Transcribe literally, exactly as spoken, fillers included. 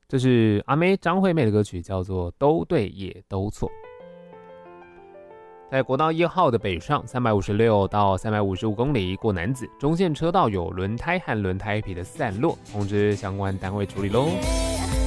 这是阿妹张惠妹的歌曲，叫做《都对也都错》。在国道一号的北上三百五十六到三百五十五公里过楠子，中线车道有轮胎和轮胎皮的散落，通知相关单位处理咯。